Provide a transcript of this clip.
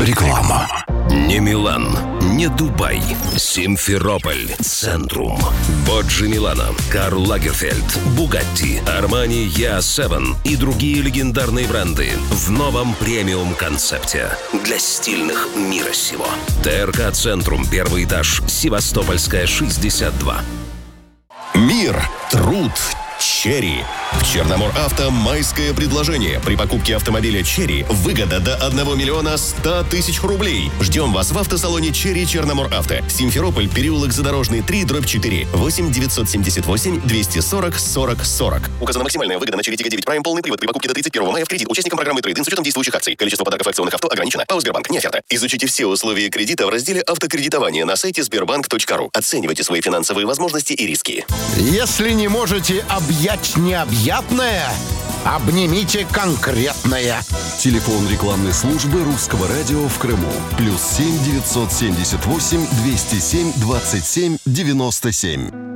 Реклама. Не Милан, не Дубай, Симферополь, Центрум, Боджи Милано, Карл Лагерфельд, Бугатти, Армани Я7 и другие легендарные бренды в новом премиум-концепте для стильных мира сего. ТРК Центрум, первый этаж, Севастопольская, 62. Мир, труд, Черри. В Черномор-Авто майское предложение. При покупке автомобиля Черри выгода до 1 миллиона 100 тысяч рублей. Ждем вас в автосалоне Черри Черномор-Авто. Симферополь, переулок Задорожный, 3/4. 8 978 240 40 40. Указана максимальная выгода на Черри Тига 9 Prime полный привод при покупке до 31 мая в кредит участникам программы трейд-ин с учетом действующих акций. Количество подарков акционных авто ограничено. ПАО «Сбербанк». Не оферта. Изучите все условия кредита в разделе «Автокредитование» на сайте sberbank.ru. Оценивайте свои финансовые возможности и риски. Если не можете объять необъятное, обнимите конкретное. Телефон рекламной службы Русского радио в Крыму. +7 978 207 27 97.